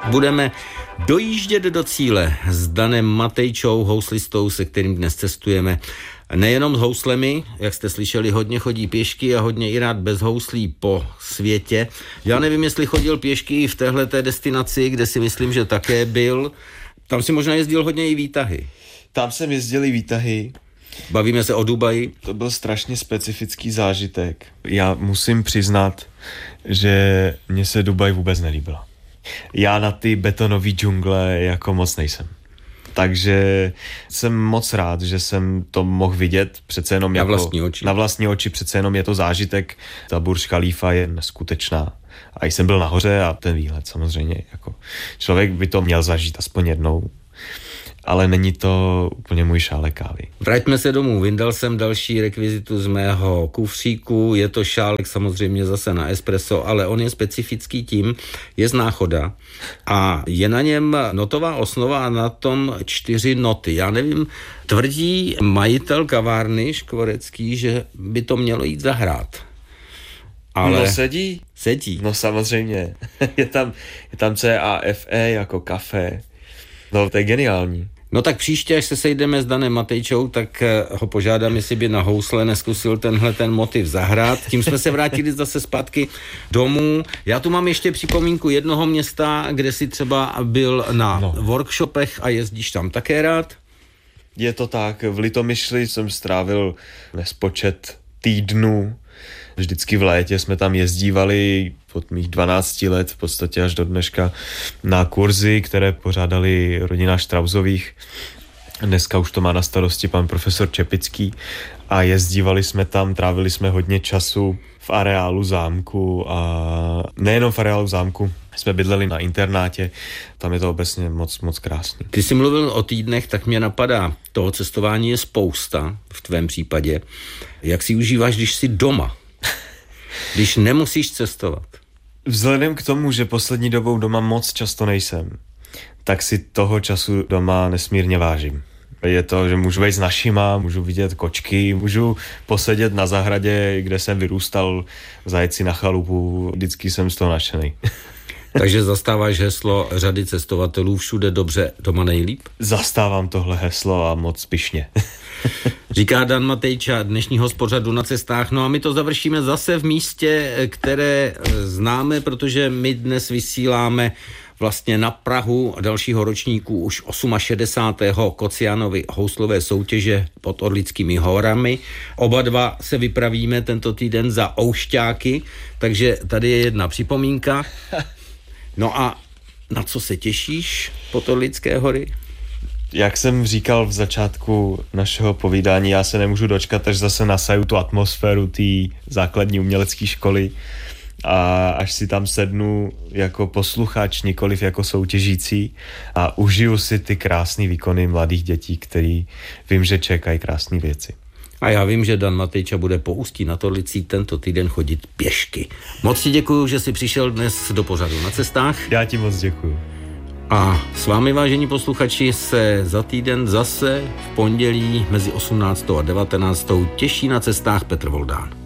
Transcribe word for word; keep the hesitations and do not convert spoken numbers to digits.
Budeme dojíždět do cíle s Danem Matejčou, houslistou, se kterým dnes cestujeme. Nejenom s houslemi, jak jste slyšeli, hodně chodí pěšky a hodně i rád bez houslí po světě. Já nevím, jestli chodil pěšky i v téhleté destinaci, kde si myslím, že také byl. Tam si možná jezdil hodně i výtahy. Tam jsem jezdil i výtahy. Bavíme se o Dubaji. To byl strašně specifický zážitek. Já musím přiznat, že mně se Dubaj vůbec nelíbila. Já na ty betonové džungle jako moc nejsem. Takže jsem moc rád, že jsem to mohl vidět přece jenom na jako, vlastní oči. Na vlastní oči přece jenom je to zážitek. Ta Burj Khalifa je neskutečná. A jsem byl nahoře a ten výhled samozřejmě. Jako člověk by to měl zažít aspoň jednou. Ale není to úplně můj šálek kávy. Vraťme se domů. Vyndal jsem další rekvizitu z mého kufříku. Je to šálek samozřejmě zase na espresso, ale on je specifický tím, je z náchoda a je na něm notová osnova a na tom čtyři noty. Já nevím, tvrdí majitel kavárny Škvorecký, že by to mělo jít zahrát. Ale no sedí. Sedí. No samozřejmě. je tam, je tam C A F E jako kafe. No, to je geniální. No tak příště, až se sejdeme s Danem Matejčou, tak ho požádám, jestli by na housle neskusil tenhle ten motiv zahrát. Tím jsme se vrátili zase zpátky domů. Já tu mám ještě připomínku jednoho města, kde si třeba byl na no. workshopech a jezdíš tam také rád. Je to tak. V Litomyšli jsem strávil nespočet týdnů. Vždycky v létě jsme tam jezdívali od mých dvanácti let v podstatě až do dneška na kurzy, které pořádali rodina Štrausových. Dneska už to má na starosti pan profesor Čepický a jezdívali jsme tam, trávili jsme hodně času v areálu zámku a nejenom v areálu zámku, jsme bydleli na internátě, tam je to obecně moc, moc krásný. Ty jsi mluvil o týdnech, tak mě napadá, toho cestování je spousta v tvém případě. Jak si užíváš, když jsi doma? Když nemusíš cestovat? Vzhledem k tomu, že poslední dobou doma moc často nejsem, tak si toho času doma nesmírně vážím. Je to, že můžu být s našima, můžu vidět kočky, můžu posedět na zahradě, kde jsem vyrůstal, zajet si na chalupu, vždycky jsem z toho nadšenej. Takže zastáváš heslo řady cestovatelů všude dobře, doma nejlíp? Zastávám tohle heslo a moc pyšně. Říká Dan Matejča dnešního z pořadu Na cestách. No a my to završíme zase v místě, které známe, protože my dnes vysíláme vlastně na prahu dalšího ročníku už šedesátého osmého Kocianovy houslové soutěže pod Orlickými horami. Oba dva se vypravíme tento týden za Oušťáky, takže tady je jedna připomínka. No a na co se těšíš pod Orlické hory? Jak jsem říkal v začátku našeho povídání, já se nemůžu dočkat, až zase nasaju tu atmosféru té základní umělecké školy a až si tam sednu jako posluchač, nikoliv jako soutěžící a užiju si ty krásné výkony mladých dětí, který vím, že čekají krásné věci. A já vím, že Dan Matejča bude po Ústí nad Orlicí tento týden chodit pěšky. Moc ti děkuju, že jsi přišel dnes do pořadu Na cestách. Já ti moc děkuju. A s vámi, vážení posluchači, se za týden zase v pondělí mezi osmnáctou a devatenáctou těší Na cestách Petr Voldán.